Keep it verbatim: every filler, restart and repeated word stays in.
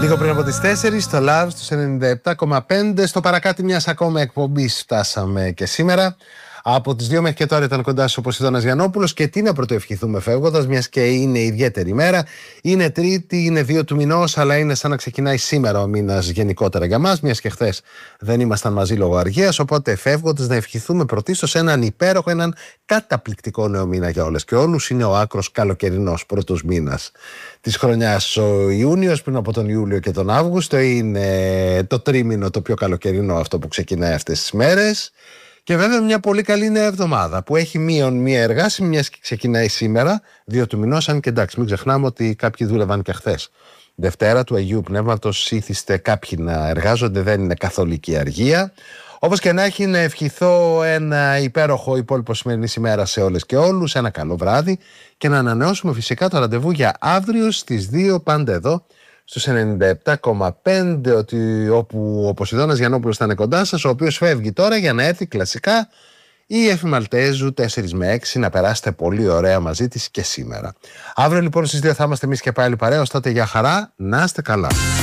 Λίγο πριν από τις τέσσερις, στο Love, στους ενενήντα επτά κόμμα πέντε, στο παρακάτι μιας ακόμα εκπομπής φτάσαμε και σήμερα. Από τις δύο μέχρι και τώρα ήταν κοντά σου ο Ποσειδώνας Γιαννόπουλος και τι να πρωτοευχηθούμε φεύγοντας, μιας και είναι ιδιαίτερη ημέρα. Είναι Τρίτη, είναι δύο του μηνός, αλλά είναι σαν να ξεκινάει σήμερα ο μήνας γενικότερα για μας, μιας και χθες δεν ήμασταν μαζί λόγω αργίας. Οπότε φεύγοντας να ευχηθούμε πρωτίστως έναν υπέροχο, έναν καταπληκτικό νέο μήνα για όλες και όλους. Είναι ο άκρος καλοκαιρινός πρώτος μήνας της χρονιάς. Ο Ιούνιος, πριν από τον Ιούλιο και τον Αύγουστο, είναι το τρίμηνο το πιο καλοκαιρινό, αυτό που ξεκινάει αυτές τις μέρες. Και βέβαια μια πολύ καλή νέα εβδομάδα που έχει μείον μία εργάσιμη, μιας και ξεκινάει σήμερα, δύο του μηνός. Αν και εντάξει, μην ξεχνάμε ότι κάποιοι δούλευαν και χθες. Δευτέρα του Αγίου Πνεύματος ήθιστε κάποιοι να εργάζονται, δεν είναι καθολική αργία. Όπως και να έχει, να ευχηθώ ένα υπέροχο υπόλοιπο σημερινής ημέρα σε όλες και όλους, ένα καλό βράδυ και να ανανεώσουμε φυσικά το ραντεβού για αύριο στις δύο, πάντα εδώ στους ενενήντα επτά κόμμα πέντε, ότι, όπου ο Ποσειδώνας Γιαννόπουλος θα είναι κοντά σας, ο οποίος φεύγει τώρα για να έρθει κλασικά η Εφη Μαλτέζου τέσσερα με έξι, να περάσετε πολύ ωραία μαζί της και σήμερα. Αύριο λοιπόν στις δύο θα είμαστε εμείς και πάλι παρέα, ως τότε για χαρά, να είστε καλά.